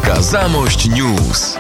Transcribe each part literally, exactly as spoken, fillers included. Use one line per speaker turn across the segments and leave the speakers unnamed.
Zamość News.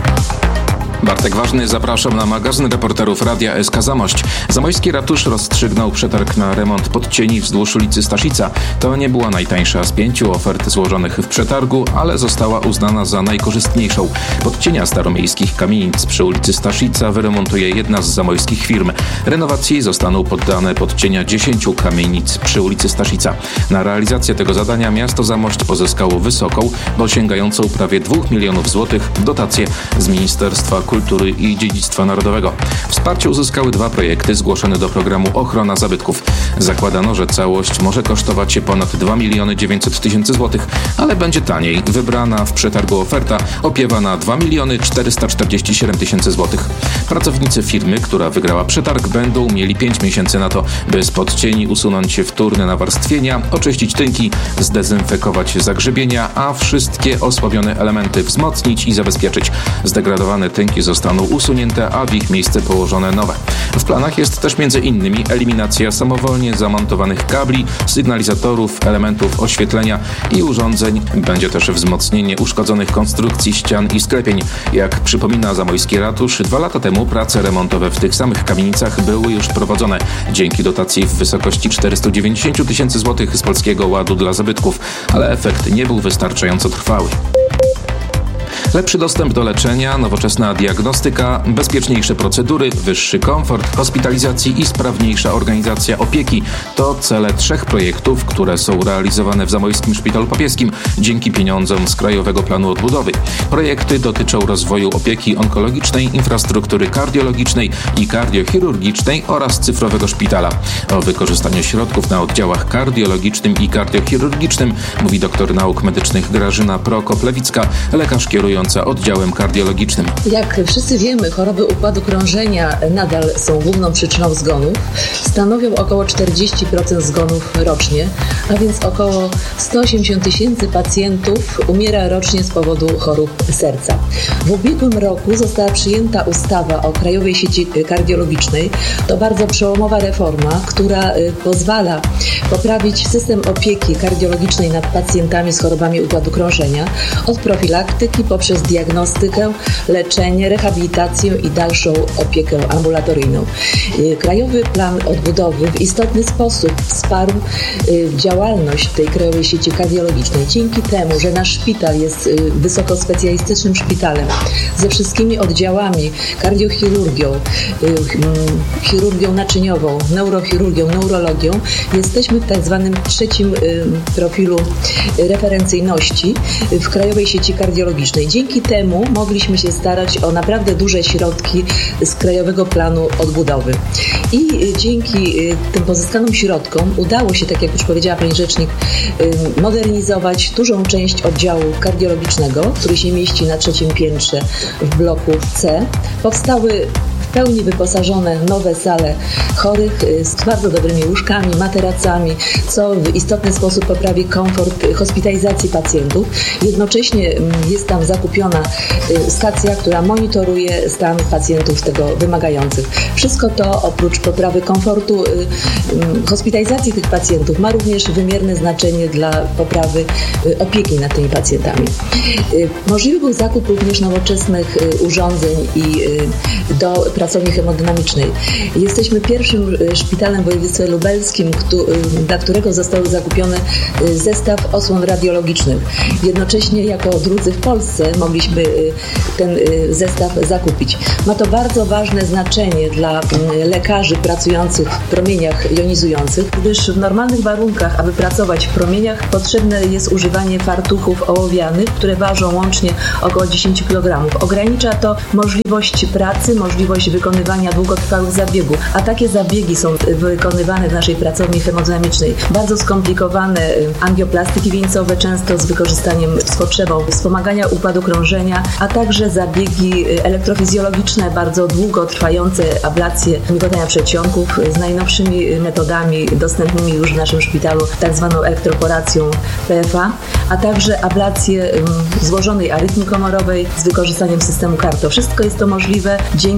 Bartek Ważny, zapraszam na magazyn reporterów Radia S K Zamość. Zamojski ratusz rozstrzygnął przetarg na remont podcieni wzdłuż ulicy Staszica. To nie była najtańsza z pięciu ofert złożonych w przetargu, ale została uznana za najkorzystniejszą. Podcienia staromiejskich kamienic przy ulicy Staszica wyremontuje jedna z zamojskich firm. Renowacji zostaną poddane podcienia dziesięciu kamienic przy ulicy Staszica. Na realizację tego zadania miasto Zamość pozyskało wysoką, bo sięgającą prawie dwóch milionów złotych dotację z Ministerstwa Kultury i Dziedzictwa Narodowego. Wsparcie uzyskały dwa projekty zgłoszone do programu Ochrona Zabytków. Zakładano, że całość może kosztować ponad dwa miliony dziewięćset tysięcy złotych, ale będzie taniej. Wybrana w przetargu oferta opiewa na dwa miliony czterysta czterdzieści siedem tysięcy złotych. Pracownicy firmy, która wygrała przetarg, będą mieli pięć miesięcy na to, by z podcieni usunąć wtórne nawarstwienia, oczyścić tynki, zdezynfekować zagrzebienia, a wszystkie osłabione elementy wzmocnić i zabezpieczyć. Zdegradowane tynki zostaną usunięte, a w ich miejsce położone nowe. W planach jest też między innymi eliminacja samowolnie zamontowanych kabli, sygnalizatorów, elementów oświetlenia i urządzeń. Będzie też wzmocnienie uszkodzonych konstrukcji ścian i sklepień. Jak przypomina Zamojski Ratusz, dwa lata temu prace remontowe w tych samych kamienicach były już prowadzone dzięki dotacji w wysokości czterysta dziewięćdziesiąt tysięcy złotych z Polskiego Ładu dla Zabytków, ale efekt nie był wystarczająco trwały. Lepszy dostęp do leczenia, nowoczesna diagnostyka, bezpieczniejsze procedury, wyższy komfort hospitalizacji i sprawniejsza organizacja opieki to cele trzech projektów, które są realizowane w Zamojskim Szpitalu Papieskim dzięki pieniądzom z Krajowego Planu Odbudowy. Projekty dotyczą rozwoju opieki onkologicznej, infrastruktury kardiologicznej i kardiochirurgicznej oraz cyfrowego szpitala. O wykorzystaniu środków na oddziałach kardiologicznym i kardiochirurgicznym mówi doktor nauk medycznych Grażyna Prokop-Lewicka, lekarz kierujący oddziałem kardiologicznym.
Jak wszyscy wiemy, choroby układu krążenia nadal są główną przyczyną zgonów. Stanowią około czterdzieści procent zgonów rocznie, a więc około sto osiemdziesiąt tysięcy pacjentów umiera rocznie z powodu chorób serca. W ubiegłym roku została przyjęta ustawa o Krajowej Sieci Kardiologicznej. To bardzo przełomowa reforma, która pozwala poprawić system opieki kardiologicznej nad pacjentami z chorobami układu krążenia od profilaktyki poprzez diagnostykę, leczenie, rehabilitację i dalszą opiekę ambulatoryjną. Krajowy Plan Odbudowy w istotny sposób wsparł działalność tej Krajowej Sieci Kardiologicznej. Dzięki temu, że nasz szpital jest wysokospecjalistycznym szpitalem ze wszystkimi oddziałami, kardiochirurgią, chirurgią naczyniową, neurochirurgią, neurologią, jesteśmy w tak zwanym trzecim profilu referencyjności w Krajowej Sieci Kardiologicznej. Dzięki temu mogliśmy się starać o naprawdę duże środki z Krajowego Planu Odbudowy. I dzięki tym pozyskanym środkom udało się, tak jak już powiedziała pani rzecznik, modernizować dużą część oddziału kardiologicznego, który się mieści na trzecim piętrze w bloku C. Powstały w pełni wyposażone nowe sale chorych z bardzo dobrymi łóżkami, materacami, co w istotny sposób poprawi komfort hospitalizacji pacjentów. Jednocześnie jest tam zakupiona stacja, która monitoruje stan pacjentów tego wymagających. Wszystko to oprócz poprawy komfortu hospitalizacji tych pacjentów ma również wymierne znaczenie dla poprawy opieki nad tymi pacjentami. Możliwy był zakup również nowoczesnych urządzeń i do pracowni hemodynamicznej. Jesteśmy pierwszym szpitalem w województwie lubelskim, dla którego zostały zakupione zestaw osłon radiologicznych. Jednocześnie jako drudzy w Polsce mogliśmy ten zestaw zakupić. Ma to bardzo ważne znaczenie dla lekarzy pracujących w promieniach jonizujących, gdyż w normalnych warunkach, aby pracować w promieniach, potrzebne jest używanie fartuchów ołowianych, które ważą łącznie około dziesięć kilogramów. Ogranicza to możliwość pracy, możliwość wykonywania długotrwałych zabiegów, a takie zabiegi są wykonywane w naszej pracowni hemodynamicznej. Bardzo skomplikowane angioplastyki wieńcowe, często z wykorzystaniem, z potrzebą wspomagania układu krążenia, a także zabiegi elektrofizjologiczne, bardzo długotrwające ablacje migotania przedsionków z najnowszymi metodami dostępnymi już w naszym szpitalu, tak zwaną elektroporacją P F A, a także ablacje złożonej arytmii komorowej z wykorzystaniem systemu CARTO. Wszystko jest to możliwe dzięki tym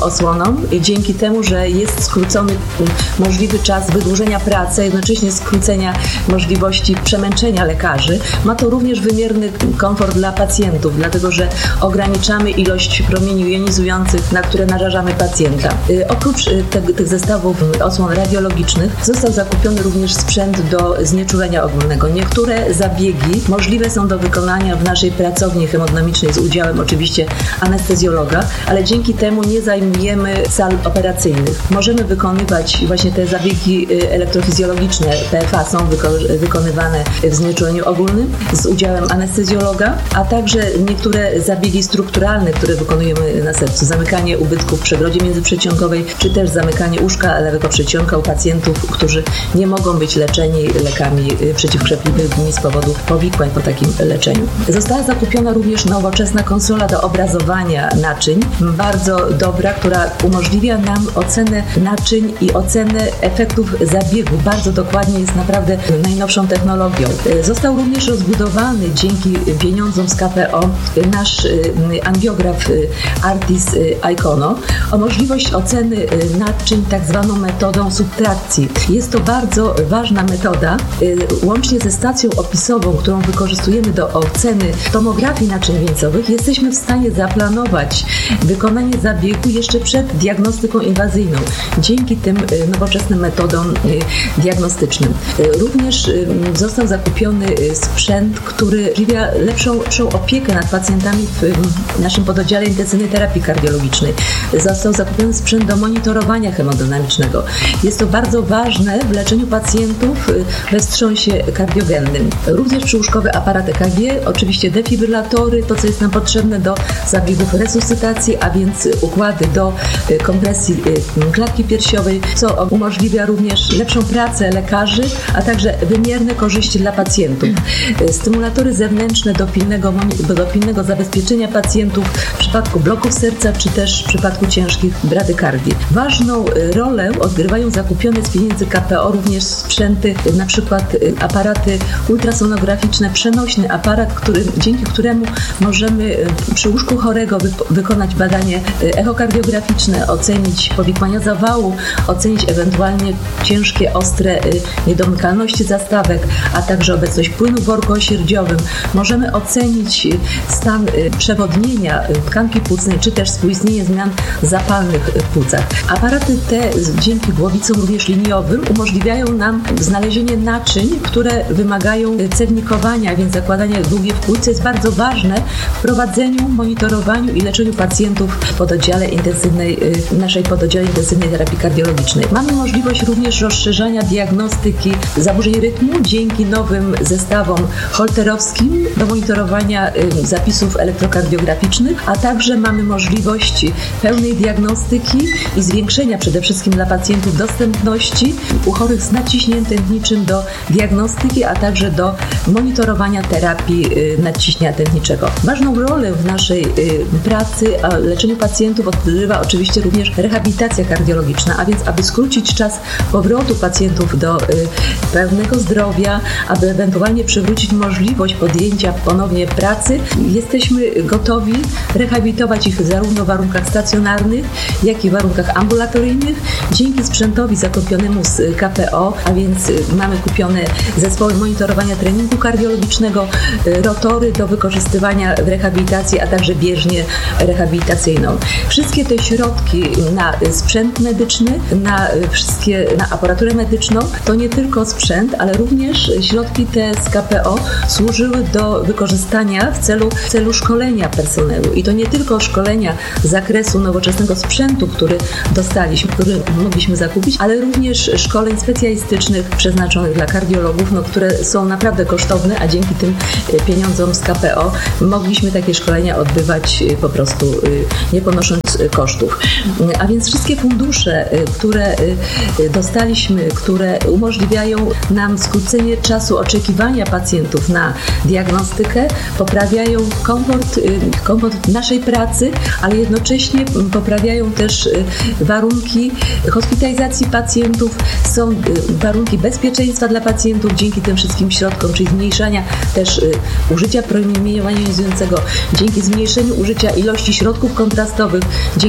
osłonom, dzięki temu, że jest skrócony możliwy czas wydłużenia pracy, jednocześnie skrócenia możliwości przemęczenia lekarzy. Ma to również wymierny komfort dla pacjentów, dlatego że ograniczamy ilość promieni jonizujących, na które narażamy pacjenta. Oprócz te, tych zestawów osłon radiologicznych został zakupiony również sprzęt do znieczulenia ogólnego. Niektóre zabiegi możliwe są do wykonania w naszej pracowni hemodynamicznej z udziałem oczywiście anestezjologa, ale dzięki temu nie zajmujemy sal operacyjnych. Możemy wykonywać właśnie te zabiegi elektrofizjologiczne, P F A są wyko- wykonywane w znieczuleniu ogólnym z udziałem anestezjologa, a także niektóre zabiegi strukturalne, które wykonujemy na sercu. Zamykanie ubytków w przegrodzie międzyprzeciągowej, czy też zamykanie łóżka lewego przedsionka u pacjentów, którzy nie mogą być leczeni lekami przeciwkrzepliwymi z powodu powikłań po takim leczeniu. Została zakupiona również nowoczesna konsola do obrazowania naczyń, bardzo dobra, która umożliwia nam ocenę naczyń i ocenę efektów zabiegu. Bardzo dokładnie, jest naprawdę najnowszą technologią. Został również rozbudowany dzięki pieniądzom z K P O nasz angiograf Artis Icono o możliwość oceny naczyń tak zwaną metodą subtrakcji. Jest to bardzo ważna metoda. Łącznie ze stacją opisową, którą wykorzystujemy do oceny tomografii naczyń wieńcowych, jesteśmy w stanie zaplanować wykonanie zabiegu jeszcze przed diagnostyką inwazyjną, dzięki tym nowoczesnym metodom diagnostycznym. Również został zakupiony sprzęt, który umożliwia lepszą, lepszą opiekę nad pacjentami w naszym pododdziale intensywnej terapii kardiologicznej. Został zakupiony sprzęt do monitorowania hemodynamicznego. Jest to bardzo ważne w leczeniu pacjentów we wstrząsie kardiogennym. Również przyłóżkowy aparat E K G, oczywiście defibrylatory, to co jest nam potrzebne do zabiegów resuscytacji, a więc układy do kompresji klatki piersiowej, co umożliwia również lepszą pracę lekarzy, a także wymierne korzyści dla pacjentów. Stymulatory zewnętrzne do pilnego, do pilnego zabezpieczenia pacjentów w przypadku bloków serca, czy też w przypadku ciężkich bradykardii. Ważną rolę odgrywają zakupione z pieniędzy K P O również sprzęty, na przykład aparaty ultrasonograficzne, przenośny aparat, który, dzięki któremu możemy przy łóżku chorego wy, wykonać badanie echokardiograficzne, ocenić powikłania zawału, ocenić ewentualnie ciężkie, ostre niedomykalności zastawek, a także obecność płynu w worku osierdziowym. Możemy ocenić stan przewodnienia tkanki płucnej, czy też współistnienie zmian zapalnych w płucach. Aparaty te dzięki głowicom również liniowym umożliwiają nam znalezienie naczyń, które wymagają cewnikowania, więc zakładanie długiej w płucy jest bardzo ważne w prowadzeniu, monitorowaniu i leczeniu pacjentów w pododdziale intensywnej, w naszej pododdziale intensywnej terapii kardiologicznej. Mamy możliwość również rozszerzania diagnostyki zaburzeń rytmu dzięki nowym zestawom holterowskim do monitorowania zapisów elektrokardiograficznych, a także mamy możliwość pełnej diagnostyki i zwiększenia przede wszystkim dla pacjentów dostępności u chorych z nadciśnieniem tętniczym do diagnostyki, a także do monitorowania terapii nadciśnienia tętniczego. Ważną rolę w naszej pracy, a leczeniu pacjentów odgrywa oczywiście również rehabilitacja kardiologiczna, a więc aby skrócić czas powrotu pacjentów do pełnego zdrowia, aby ewentualnie przywrócić możliwość podjęcia ponownie pracy, jesteśmy gotowi rehabilitować ich zarówno w warunkach stacjonarnych, jak i w warunkach ambulatoryjnych. Dzięki sprzętowi zakupionemu z K P O, a więc mamy kupione zespoły monitorowania treningu kardiologicznego, rotory do wykorzystywania w rehabilitacji, a także bieżnię rehabilitacyjną. Wszystkie te środki na sprzęt medyczny, na wszystkie, na aparaturę medyczną, to nie tylko sprzęt, ale również środki te z K P O służyły do wykorzystania w celu, w celu szkolenia personelu. I to nie tylko szkolenia z zakresu nowoczesnego sprzętu, który dostaliśmy, który mogliśmy zakupić, ale również szkoleń specjalistycznych przeznaczonych dla kardiologów, no, które są naprawdę kosztowne, a dzięki tym pieniądzom z K P O mogliśmy takie szkolenia odbywać po prostu nie ponosząc kosztów. A więc wszystkie fundusze, które dostaliśmy, które umożliwiają nam skrócenie czasu oczekiwania pacjentów na diagnostykę, poprawiają komfort, komfort naszej pracy, ale jednocześnie poprawiają też warunki hospitalizacji pacjentów, są warunki bezpieczeństwa dla pacjentów dzięki tym wszystkim środkom, czyli zmniejszania też użycia promieniowania jonizującego, dzięki zmniejszeniu użycia ilości środków kontrastowych, dzięki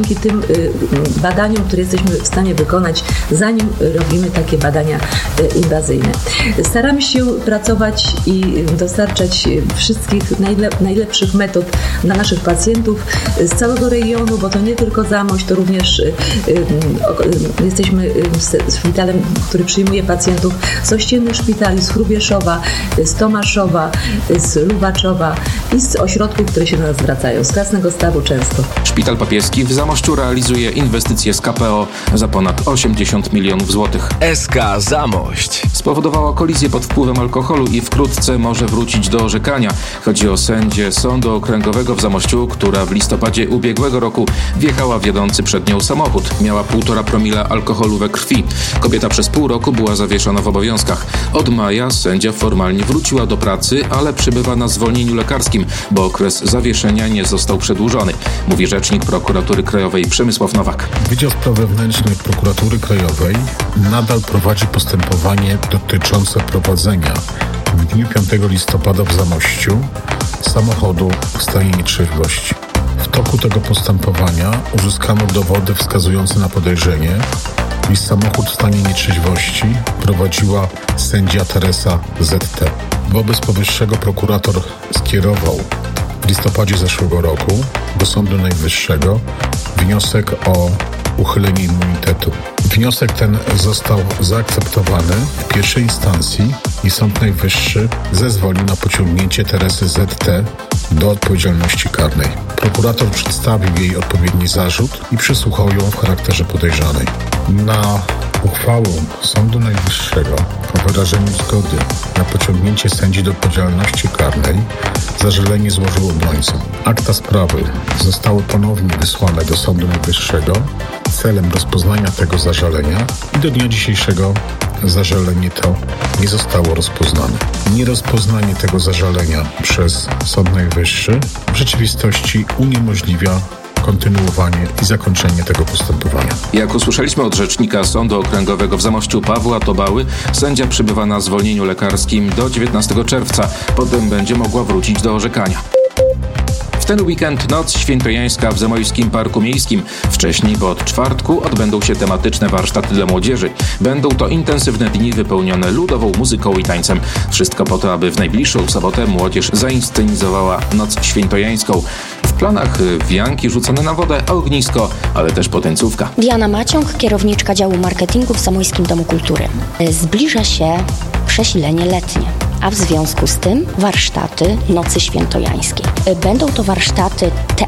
dzięki tym badaniom, które jesteśmy w stanie wykonać, zanim robimy takie badania inwazyjne. Staramy się pracować i dostarczać wszystkich najlep- najlepszych metod dla naszych pacjentów z całego regionu, bo to nie tylko Zamość, to również y, y, y, jesteśmy z szpitalem, który przyjmuje pacjentów z ościennych szpitali, z Hrubieszowa, z Tomaszowa, z Lubaczowa i z ośrodków, które się do nas zwracają, z Krasnego Stawu często.
Szpital Papieski w Zamościu realizuje inwestycje z K P O za ponad osiemdziesiąt milionów złotych.
S K Zamość
Spowodowała kolizję pod wpływem alkoholu i wkrótce może wrócić do orzekania. Chodzi o sędzię Sądu Okręgowego w Zamościu, która w listopadzie ubiegłego roku wjechała w jadący przed nią samochód. Miała półtora promila alkoholu we krwi. Kobieta przez pół roku była zawieszona w obowiązkach. Od maja sędzia formalnie wróciła do pracy, ale przybywa na zwolnieniu lekarskim, bo okres zawieszenia nie został przedłużony, mówi rzecznik Prokuratury Krajowej Przemysław Nowak.
Wydział Spraw Wewnętrznych Prokuratury Krajowej nadal prowadzi postępowanie dotyczące prowadzenia w dniu piątego listopada w Zamościu samochodu w stanie nietrzeźwości. W toku tego postępowania uzyskano dowody wskazujące na podejrzenie, iż samochód w stanie nietrzeźwości prowadziła sędzia Teresa Z T. Wobec powyższego prokurator skierował w listopadzie zeszłego roku do Sądu Najwyższego wniosek o uchylenie immunitetu. Wniosek ten został zaakceptowany w pierwszej instancji i Sąd Najwyższy zezwolił na pociągnięcie Teresy Z T do odpowiedzialności karnej. Prokurator przedstawił jej odpowiedni zarzut i przesłuchał ją w charakterze podejrzanej. Na uchwałę Sądu Najwyższego o wyrażeniu zgody na pociągnięcie sędzi do odpowiedzialności karnej zażalenie złożył obrońca. Akta sprawy zostały ponownie wysłane do Sądu Najwyższego celem rozpoznania tego zażalenia i do dnia dzisiejszego zażalenie to nie zostało rozpoznane. Nierozpoznanie tego zażalenia przez Sąd Najwyższy w rzeczywistości uniemożliwia kontynuowanie i zakończenie tego postępowania.
Jak usłyszeliśmy od rzecznika Sądu Okręgowego w Zamościu Pawła Tobały, sędzia przybywa na zwolnieniu lekarskim do dziewiętnastego czerwca. Potem będzie mogła wrócić do orzekania. W ten weekend Noc Świętojańska w Zamojskim Parku Miejskim. Wcześniej, bo od czwartku, odbędą się tematyczne warsztaty dla młodzieży. Będą to intensywne dni wypełnione ludową muzyką i tańcem. Wszystko po to, aby w najbliższą sobotę młodzież zainscenizowała Noc Świętojańską. W planach wianki rzucone na wodę, a ognisko, ale też potańcówka.
Diana Maciąg, kierowniczka działu marketingu w Zamojskim Domu Kultury. Zbliża się przesilenie letnie, a w związku z tym warsztaty Nocy Świętojańskiej. Będą to warsztaty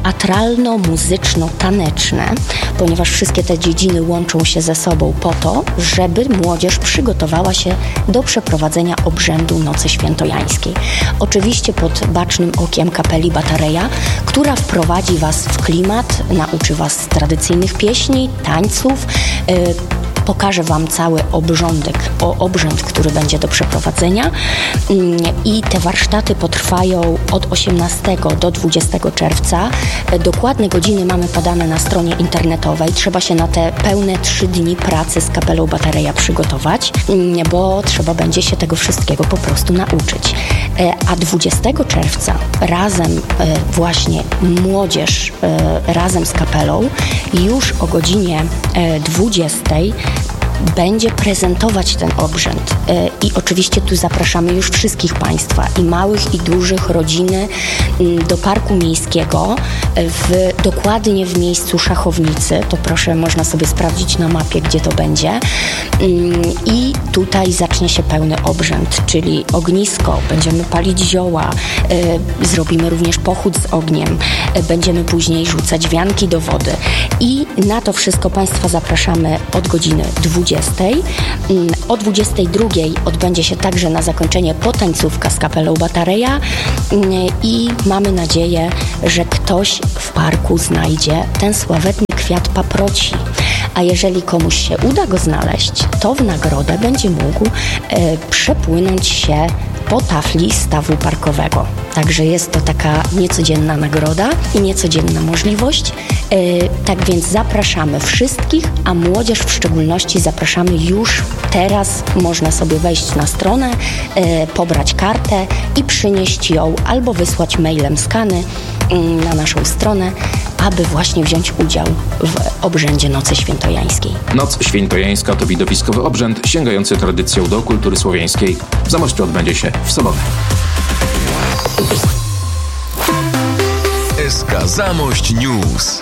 teatralno-muzyczno-taneczne, ponieważ wszystkie te dziedziny łączą się ze sobą po to, żeby młodzież przygotowała się do przeprowadzenia obrzędu Nocy Świętojańskiej. Oczywiście pod bacznym okiem kapeli Batareja, która wprowadzi Was w klimat, nauczy Was tradycyjnych pieśni, tańców, yy, pokażę Wam cały obrządek, o obrzęd, który będzie do przeprowadzenia i te warsztaty potrwają od osiemnastego do dwudziestego czerwca. Dokładne godziny mamy podane na stronie internetowej. Trzeba się na te pełne trzy dni pracy z kapelą Batareja przygotować, bo trzeba będzie się tego wszystkiego po prostu nauczyć. A dwudziestego czerwca razem właśnie młodzież razem z kapelą już o godzinie dwudziestej będzie prezentować ten obrzęd. I oczywiście tu zapraszamy już wszystkich Państwa, i małych, i dużych, rodziny, do Parku Miejskiego, w, dokładnie w miejscu Szachownicy. To proszę, można sobie sprawdzić na mapie, gdzie to będzie. I tutaj zacznie się pełny obrzęd, czyli ognisko, będziemy palić zioła, zrobimy również pochód z ogniem, będziemy później rzucać wianki do wody. I na to wszystko Państwa zapraszamy od godziny dwudziestej. O dwudziestej drugiej odbędzie się także na zakończenie potańcówka z kapelą Batareja i mamy nadzieję, że ktoś w parku znajdzie ten sławetny kwiat paproci. A jeżeli komuś się uda go znaleźć, to w nagrodę będzie mógł e, przepłynąć się po tafli stawu parkowego. Także jest to taka niecodzienna nagroda i niecodzienna możliwość. E, tak więc zapraszamy wszystkich, a młodzież w szczególności zapraszamy już teraz. Można sobie wejść na stronę, e, pobrać kartę i przynieść ją albo wysłać mailem skany na naszą stronę aby właśnie wziąć udział w obrzędzie Nocy Świętojańskiej.
Noc Świętojańska to widowiskowy obrzęd sięgający tradycją do kultury słowiańskiej. W Zamościu odbędzie się w sobotę.
S K Zamość News.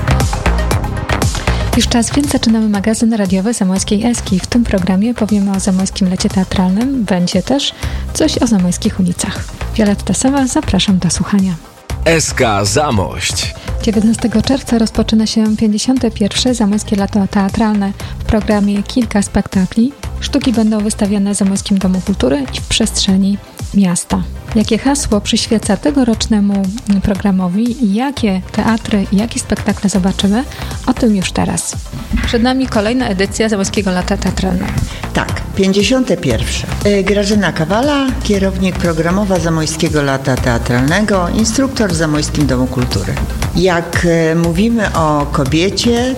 Już czas, więc zaczynamy magazyn radiowy Zamojskiej Eski. W tym programie powiemy o Zamojskim Lecie Teatralnym. Będzie też coś o zamojskich ulicach. Wioletta Sowa, zapraszam do słuchania.
S K Zamość.
dziewiętnastego czerwca rozpoczyna się pięćdziesiąte pierwsze Zamojskie Lato Teatralne. W programie kilka spektakli. Sztuki będą wystawiane w Zamojskim Domu Kultury i w przestrzeni miasta. Jakie hasło przyświeca tegorocznemu programowi i jakie teatry i jakie spektakle zobaczymy, o tym już teraz. Przed nami kolejna edycja Zamojskiego Lata Teatralnego.
Tak, pięćdziesiąte pierwsze. Grażyna Kawala, kierownik programowa Zamojskiego Lata Teatralnego, instruktor w Zamojskim Domu Kultury. Jak mówimy o kobiecie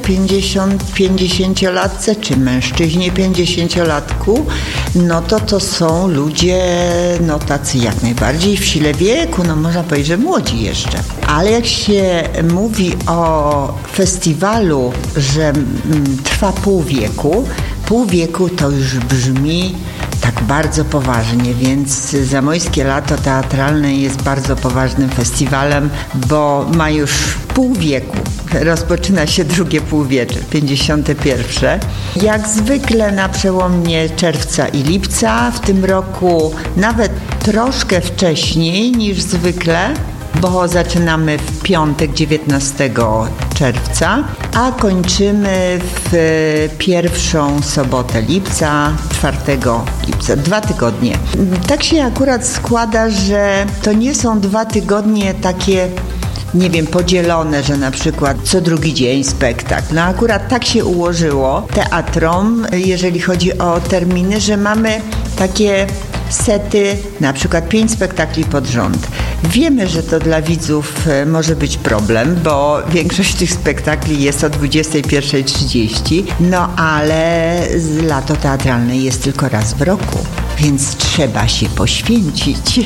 pięćdziesięciolatce czy mężczyźnie pięćdziesięciolatku, no to to są ludzie no tacy jak najbardziej w sile wieku, no można powiedzieć, że młodzi jeszcze. Ale jak się mówi o festiwalu, że mm, trwa pół wieku, pół wieku to już brzmi tak bardzo poważnie, więc Zamojskie Lato Teatralne jest bardzo poważnym festiwalem, bo ma już pół wieku. Rozpoczyna się drugie półwiecze, pięćdziesiąte pierwsze. Jak zwykle na przełomie czerwca i lipca, w tym roku nawet troszkę wcześniej niż zwykle, bo zaczynamy w piątek dziewiętnastego czerwca, a kończymy w pierwszą sobotę lipca, czwartego lipca, dwa tygodnie. Tak się akurat składa, że to nie są dwa tygodnie takie, nie wiem, podzielone, że na przykład co drugi dzień spektakl. No akurat tak się ułożyło teatrom, jeżeli chodzi o terminy, że mamy takie sety, na przykład pięć spektakli pod rząd. Wiemy, że to dla widzów może być problem, bo większość tych spektakli jest o dwudziestej pierwszej trzydzieści, no ale lato teatralne jest tylko raz w roku, więc trzeba się poświęcić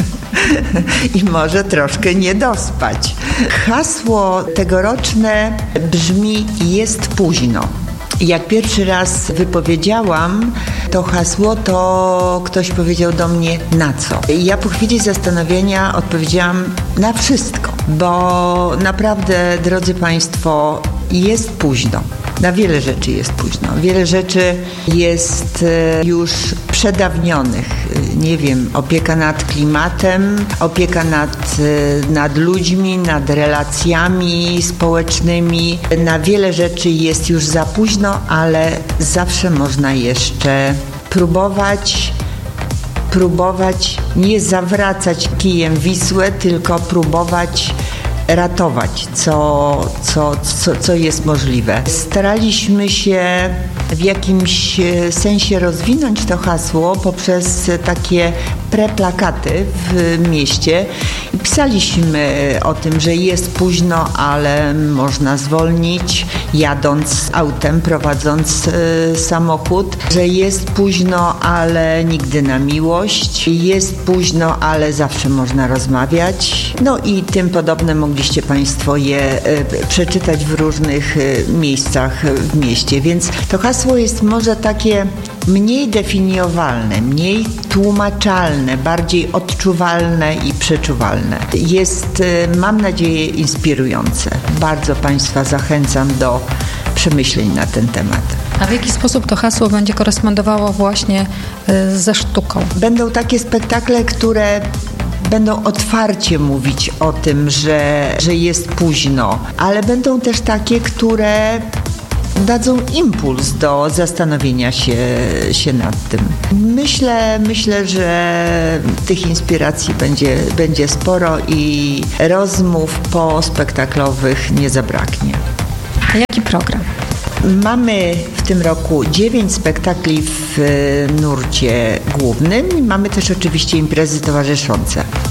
i może troszkę nie dospać. Hasło tegoroczne brzmi: jest późno. Jak pierwszy raz wypowiedziałam to hasło, to ktoś powiedział do mnie: na co? I ja po chwili zastanowienia odpowiedziałam: na wszystko, bo naprawdę, drodzy Państwo, jest późno. Na wiele rzeczy jest późno. Wiele rzeczy jest już przedawnionych. Nie wiem, opieka nad klimatem, opieka nad, nad ludźmi, nad relacjami społecznymi. Na wiele rzeczy jest już za późno, ale zawsze można jeszcze próbować, próbować nie zawracać kijem Wisłę, tylko próbować ratować, co, co, co, co jest możliwe. Staraliśmy się w jakimś sensie rozwinąć to hasło poprzez takie preplakaty w mieście i pisaliśmy o tym, że jest późno, ale można zwolnić, jadąc autem, prowadząc y, samochód, że jest późno, ale nigdy na miłość, jest późno, ale zawsze można rozmawiać, no i tym podobne mogliście Państwo je y, przeczytać w różnych y, miejscach w mieście, więc to hasło jest może takie mniej definiowalne, mniej tłumaczalne, bardziej odczuwalne i przeczuwalne. Jest, mam nadzieję, inspirujące. Bardzo Państwa zachęcam do przemyśleń na ten temat.
A w jaki sposób to hasło będzie korespondowało właśnie ze sztuką? Będą
takie spektakle, które będą otwarcie mówić o tym, że, że jest późno, ale będą też takie, które dadzą impuls do zastanowienia się, się nad tym. Myślę, myślę, że tych inspiracji będzie, będzie sporo i rozmów pospektaklowych nie zabraknie.
A jaki program?
Mamy w tym roku dziewięć spektakli w nurcie głównym i mamy też oczywiście imprezy towarzyszące.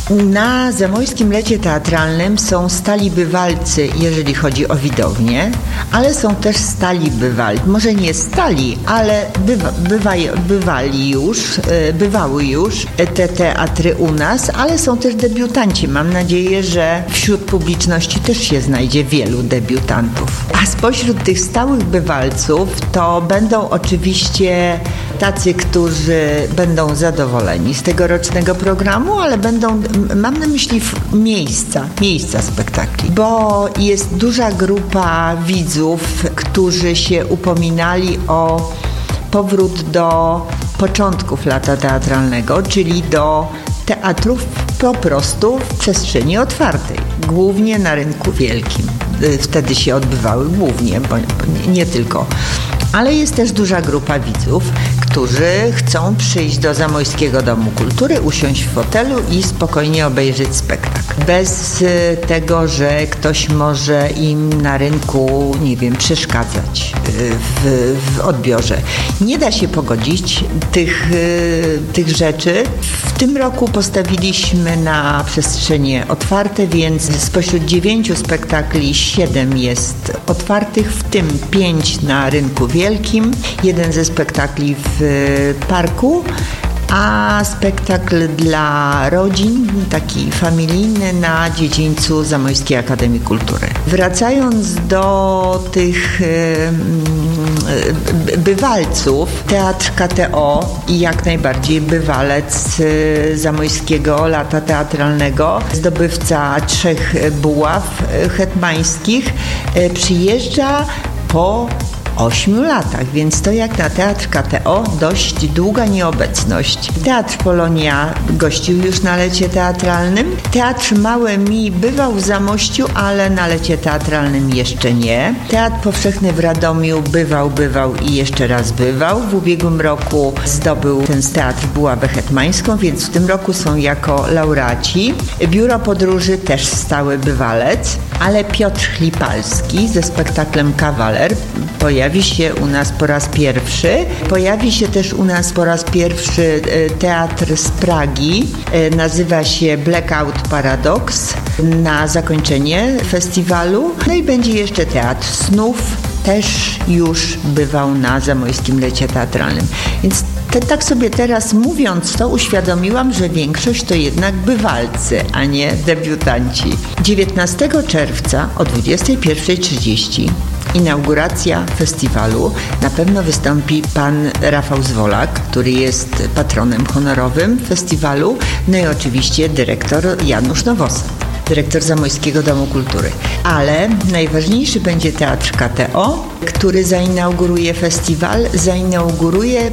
Na Zamojskim Lecie Teatralnym są stali bywalcy, jeżeli chodzi o widownię, ale są też stali bywalcy. Może nie stali, ale bywa, bywa, bywali już, bywały już te teatry u nas, ale są też debiutanci. Mam nadzieję, że wśród publiczności też się znajdzie wielu debiutantów. A spośród tych stałych bywalców to będą oczywiście tacy, którzy będą zadowoleni z tegorocznego programu, ale będą, mam na myśli miejsca, miejsca spektakli, bo jest duża grupa widzów, którzy się upominali o powrót do początków lata teatralnego, czyli do teatrów po prostu w przestrzeni otwartej, głównie na Rynku Wielkim. Wtedy się odbywały głównie, bo nie tylko. Ale jest też duża grupa widzów, którzy chcą przyjść do Zamojskiego Domu Kultury, usiąść w fotelu i spokojnie obejrzeć spektakl. Bez tego, że ktoś może im na rynku, nie wiem, przeszkadzać w, w odbiorze. Nie da się pogodzić tych, tych rzeczy. W tym roku postawiliśmy na przestrzenie otwarte, więc spośród dziewięciu spektakli siedem jest otwartych, w tym pięć na Rynku Wielkim, jeden ze spektakli w parku, a spektakl dla rodzin, taki familijny, na dziedzińcu Zamojskiej Akademii Kultury. Wracając do tych bywalców, Teatr K T O i jak najbardziej bywalec Zamojskiego Lata Teatralnego, zdobywca trzech buław hetmańskich, przyjeżdża po ośmiu latach, więc to jak na Teatr K T O dość długa nieobecność. Teatr Polonia gościł już na Lecie Teatralnym. Teatr Małe Mi bywał w Zamościu, ale na Lecie Teatralnym jeszcze nie. Teatr Powszechny w Radomiu bywał, bywał i jeszcze raz bywał. W ubiegłym roku zdobył ten teatr buławę hetmańską, więc w tym roku są jako laureaci. Biuro Podróży też stały bywalec, ale Piotr Chlipalski ze spektaklem Kawaler pojawi się u nas po raz pierwszy. Pojawi się też u nas po raz pierwszy teatr z Pragi. Nazywa się Blackout Paradox na zakończenie festiwalu. No i będzie jeszcze Teatr Snów. Też już bywał na Zamojskim Lecie Teatralnym. Więc te, tak sobie teraz mówiąc to uświadomiłam, że większość to jednak bywalcy, a nie debiutanci. dziewiętnastego czerwca o dwudziestej pierwszej trzydzieści inauguracja festiwalu. Na pewno wystąpi pan Rafał Zwolak, który jest patronem honorowym festiwalu, no i oczywiście dyrektor Janusz Nowosad, dyrektor Zamojskiego Domu Kultury. Ale najważniejszy będzie Teatr K T O, który zainauguruje festiwal, zainauguruje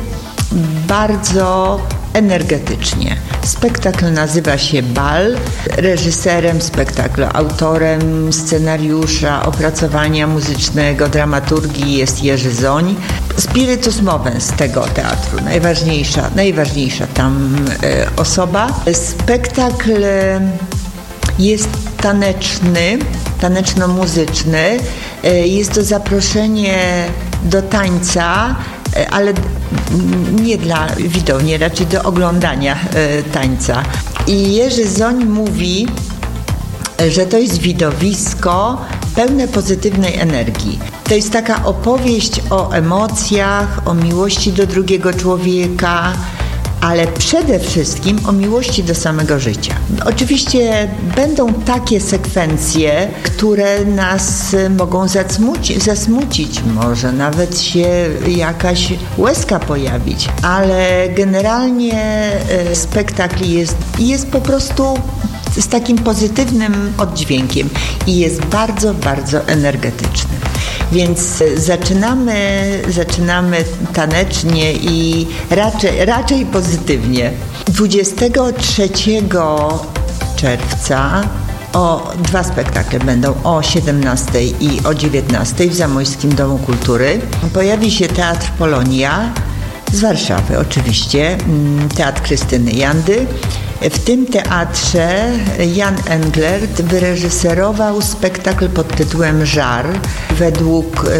bardzo energetycznie. Spektakl nazywa się Bal. Reżyserem spektaklu, autorem scenariusza, opracowania muzycznego, dramaturgii jest Jerzy Zoń. Spiritus movens tego teatru, najważniejsza, najważniejsza tam e, osoba. Spektakl e, jest taneczny, taneczno-muzyczny. E, jest to zaproszenie do tańca, ale nie dla widowni, raczej do oglądania e, tańca. I Jerzy Zoń mówi, że to jest widowisko pełne pozytywnej energii. To jest taka opowieść o emocjach, o miłości do drugiego człowieka, ale przede wszystkim o miłości do samego życia. Oczywiście będą takie sekwencje, które nas mogą zasmucić, zasmucić, może nawet się jakaś łezka pojawić, ale generalnie spektakl jest, jest po prostu z takim pozytywnym oddźwiękiem i jest bardzo, bardzo energetyczny. Więc zaczynamy, zaczynamy tanecznie i raczej, raczej pozytywnie. dwudziestego trzeciego czerwca o dwa spektakle będą o siedemnastej i o dziewiętnastej w Zamojskim Domu Kultury. Pojawi się Teatr Polonia z Warszawy oczywiście, Teatr Krystyny Jandy. W tym teatrze Jan Englert wyreżyserował spektakl pod tytułem Żar według